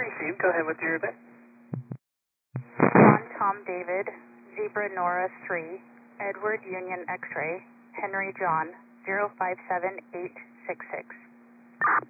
received. Go ahead with your event. John Tom David, Zebra Nora 3, Edward Union X-ray, Henry John, 057866.